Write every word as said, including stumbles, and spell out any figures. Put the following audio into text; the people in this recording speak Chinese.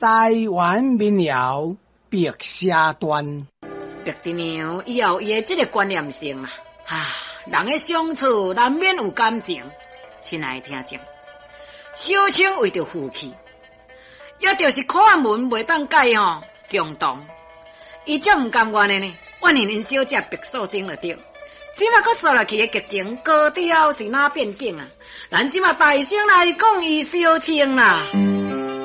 台湾民谣白沙段。 白姨娘以后伊的这个观念性啊，啊，人的相处难免有感情。亲爱的听众，小青为着福气，也就是看门袂当改吼，共同，伊则毋甘愿的呢，万年因小姐白素贞了着。即马搁说落去的剧情高调是哪变景啊？咱即马大声来讲伊小青啦。